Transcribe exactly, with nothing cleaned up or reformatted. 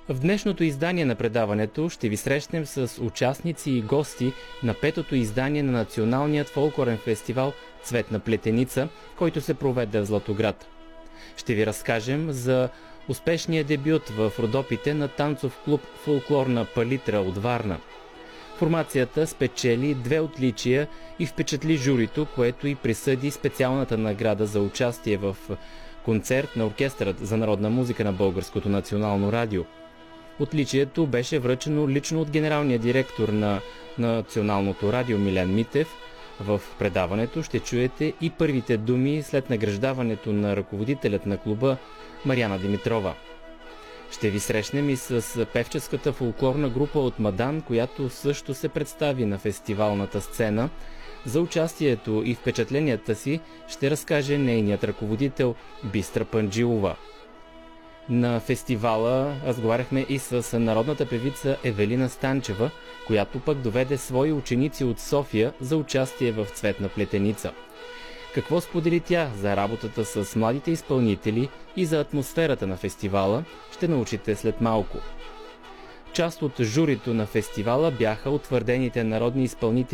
В днешното издание на предаването ще ви срещнем с участници и гости на петото издание на Националният фолклорен фестивал "Цветна плетеница", който се проведе в Златоград. Ще ви разкажем за успешния дебют в Родопите на танцов клуб "Фолклорна палитра" от Варна. Формацията спечели две отличия и впечатли журито, което и присъди специалната награда за участие в концерт на Оркестърът за народна музика на Българското национално радио. Отличието беше връчено лично от генералния директор на Националното радио Милен Митев. В предаването ще чуете и първите думи след награждаването на ръководителят на клуба Мариана Димитрова. Ще ви срещнем и с певческата фолклорна група от Мадан, която също се представи на фестивалната сцена. За участието и впечатленията си ще разкаже нейният ръководител Бистра Панджилова. На фестивала разговаряхме и с народната певица Евелина Станчева, която пък доведе свои ученици от София за участие в "Цветна плетеница". Какво сподели тя за работата с младите изпълнители и за атмосферата на фестивала, ще научите след малко. Част от журито на фестивала бяха утвърдените народни изпълнители